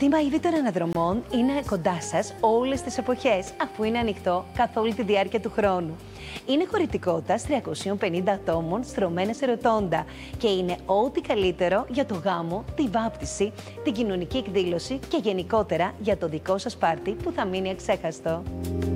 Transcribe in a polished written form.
Το κτήμα Ήδη των Αναδρομών είναι κοντά σας όλες τις εποχές, αφού είναι ανοιχτό καθ' όλη τη διάρκεια του χρόνου. Είναι χωρητικότητας 350 ατόμων στρωμένες σε ροτόντα και είναι ό,τι καλύτερο για το γάμο, τη βάπτιση, την κοινωνική εκδήλωση και γενικότερα για το δικό σας πάρτι που θα μείνει αξέχαστο.